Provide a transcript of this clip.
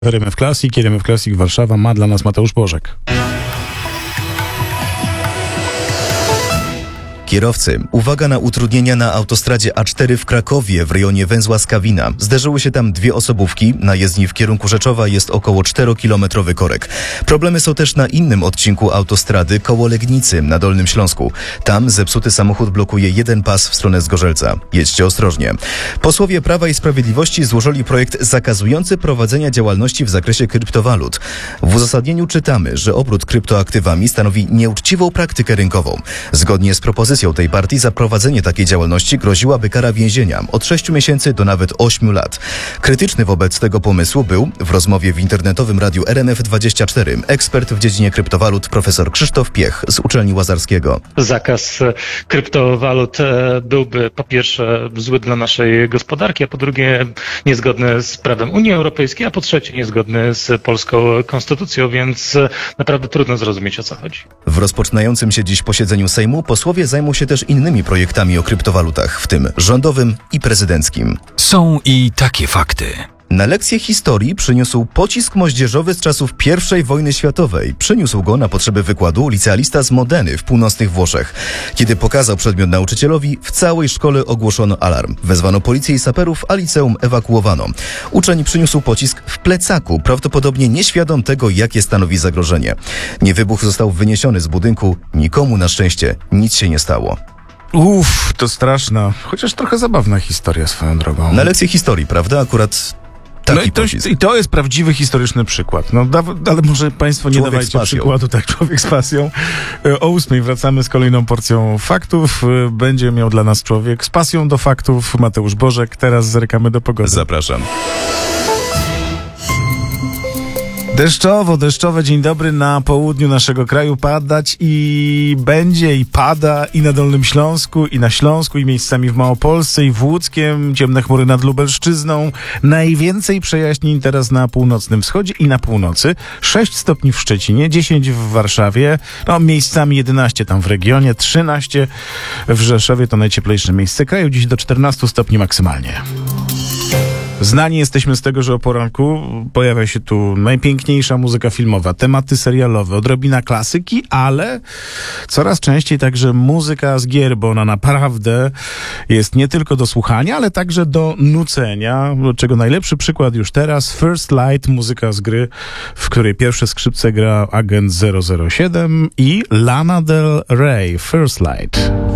RMF Classic Warszawa ma dla nas Mateusz Bożek. Kierowcy, uwaga na utrudnienia na autostradzie A4 w Krakowie w rejonie węzła Skawina. Zderzyły się tam dwie osobówki. Na jezdni w kierunku Rzeczowa jest około 4-kilometrowy korek. Problemy są też na innym odcinku autostrady koło Legnicy na Dolnym Śląsku. Tam zepsuty samochód blokuje jeden pas w stronę Zgorzelca. Jedźcie ostrożnie. Posłowie Prawa i Sprawiedliwości złożyli projekt zakazujący prowadzenia działalności w zakresie kryptowalut. W uzasadnieniu czytamy, że obrót kryptoaktywami stanowi nieuczciwą praktykę rynkową. Zgodnie z propozycją tej partii za prowadzenie takiej działalności groziłaby kara więzienia od 6 miesięcy do nawet 8 lat. Krytyczny wobec tego pomysłu był w rozmowie w internetowym radiu RMF24 ekspert w dziedzinie kryptowalut profesor Krzysztof Piech z Uczelni Łazarskiego. Zakaz kryptowalut byłby po pierwsze zły dla naszej gospodarki, a po drugie niezgodny z prawem Unii Europejskiej, a po trzecie niezgodny z polską konstytucją, więc naprawdę trudno zrozumieć, o co chodzi. W rozpoczynającym się dziś posiedzeniu Sejmu posłowie zajmą się też innymi projektami o kryptowalutach, w tym rządowym i prezydenckim. Są i takie fakty. Na lekcję historii przyniósł pocisk moździerzowy z czasów I wojny światowej. Przyniósł go na potrzeby wykładu licealista z Modeny w północnych Włoszech. Kiedy pokazał przedmiot nauczycielowi, w całej szkole ogłoszono alarm. Wezwano policję i saperów, a liceum ewakuowano. Uczeń przyniósł pocisk w plecaku, prawdopodobnie nieświadom tego, jakie stanowi zagrożenie. Niewybuch został wyniesiony z budynku. Nikomu na szczęście nic się nie stało. To straszna, chociaż trochę zabawna historia swoją drogą. Na lekcję historii, prawda? Akurat taki pocisk. I to jest prawdziwy historyczny przykład. Ale może państwo nie Człowiek dawajcie przykładu, tak, człowiek z pasją. O 8 wracamy z kolejną porcją faktów. Będzie miał dla nas człowiek z pasją do faktów Mateusz Bożek. Teraz zerkamy do pogody. Zapraszam. Deszczowe, dzień dobry, na południu naszego kraju padać i będzie i pada i na Dolnym Śląsku, i na Śląsku, i miejscami w Małopolsce, i w Łódzkiem, ciemne chmury nad Lubelszczyzną. Najwięcej przejaśnień teraz na północnym wschodzie i na północy. 6 stopni w Szczecinie, 10 w Warszawie, miejscami 11 tam w regionie, 13 w Rzeszowie, to najcieplejsze miejsce kraju, dziś do 14 stopni maksymalnie. Znani jesteśmy z tego, że o poranku pojawia się tu najpiękniejsza muzyka filmowa, tematy serialowe, odrobina klasyki, ale coraz częściej także muzyka z gier, bo ona naprawdę jest nie tylko do słuchania, ale także do nucenia, czego najlepszy przykład już teraz, First Light, muzyka z gry, w której pierwsze skrzypce gra agent 007 i Lana Del Rey, First Light.